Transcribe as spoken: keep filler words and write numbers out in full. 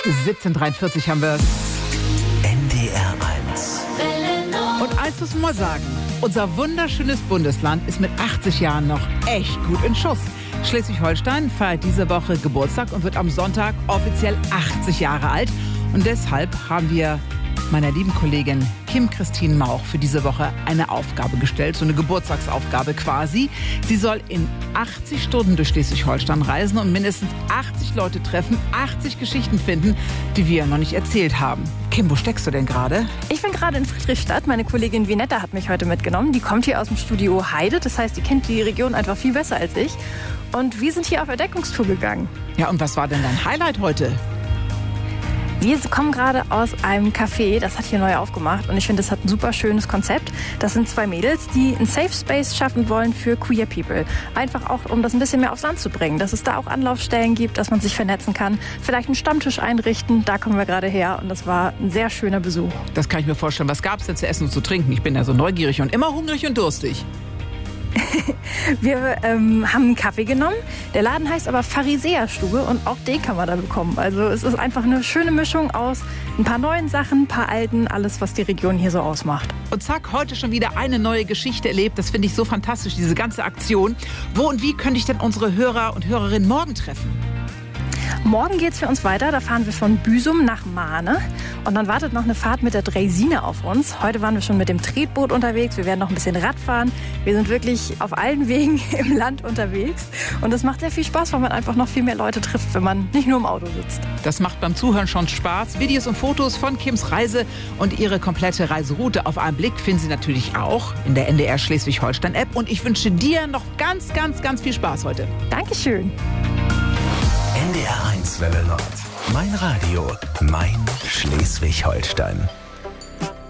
siebzehn Uhr dreiundvierzig haben wir es. N D R eins. Und eins muss man mal sagen, unser wunderschönes Bundesland ist mit achtzig Jahren noch echt gut in Schuss. Schleswig-Holstein feiert diese Woche Geburtstag und wird am Sonntag offiziell achtzig Jahre alt. Und deshalb haben wir meiner lieben Kollegin Kim-Christine Mauch für diese Woche eine Aufgabe gestellt, so eine Geburtstagsaufgabe quasi. Sie soll in achtzig Stunden durch Schleswig-Holstein reisen und mindestens achtzig Leute treffen, achtzig Geschichten finden, die wir noch nicht erzählt haben. Kim, wo steckst du denn gerade? Ich bin gerade in Friedrichstadt. Meine Kollegin Vinetta hat mich heute mitgenommen. Die kommt hier aus dem Studio Heide. Das heißt, die kennt die Region einfach viel besser als ich. Und wir sind hier auf Entdeckungstour gegangen. Ja, und was war denn dein Highlight heute? Wir kommen gerade aus einem Café, das hat hier neu aufgemacht und ich finde, das hat ein super schönes Konzept. Das sind zwei Mädels, die einen Safe Space schaffen wollen für Queer People. Einfach auch, um das ein bisschen mehr aufs Land zu bringen, dass es da auch Anlaufstellen gibt, dass man sich vernetzen kann. Vielleicht einen Stammtisch einrichten, da kommen wir gerade her und das war ein sehr schöner Besuch. Das kann ich mir vorstellen. Was gab es denn zu essen und zu trinken? Ich bin ja so neugierig und immer hungrig und durstig. Wir ähm, haben einen Kaffee genommen. Der Laden heißt aber Pharisäerstube und auch den kann man da bekommen. Also es ist einfach eine schöne Mischung aus ein paar neuen Sachen, ein paar alten, alles, was die Region hier so ausmacht. Und zack, heute schon wieder eine neue Geschichte erlebt. Das finde ich so fantastisch, diese ganze Aktion. Wo und wie könnte ich denn unsere Hörer und Hörerinnen morgen treffen? Morgen geht's für uns weiter. Da fahren wir von Büsum nach Mahne. Und dann wartet noch eine Fahrt mit der Draisine auf uns. Heute waren wir schon mit dem Tretboot unterwegs. Wir werden noch ein bisschen Rad fahren. Wir sind wirklich auf allen Wegen im Land unterwegs. Und es macht sehr viel Spaß, weil man einfach noch viel mehr Leute trifft, wenn man nicht nur im Auto sitzt. Das macht beim Zuhören schon Spaß. Videos und Fotos von Kims Reise und ihre komplette Reiseroute auf einen Blick finden Sie natürlich auch in der N D R Schleswig-Holstein-App. Und ich wünsche dir noch ganz, ganz, ganz viel Spaß heute. Dankeschön. N D R eins Welle Nord. Mein Radio, mein Schleswig-Holstein.